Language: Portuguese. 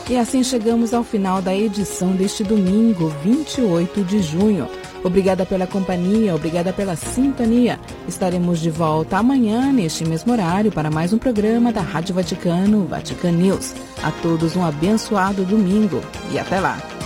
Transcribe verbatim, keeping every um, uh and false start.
E assim chegamos ao final da edição deste domingo, vinte e oito de junho. Obrigada pela companhia, obrigada pela sintonia. Estaremos de volta amanhã, neste mesmo horário, para mais um programa da Rádio Vaticano, Vatican News. A todos um abençoado domingo e até lá.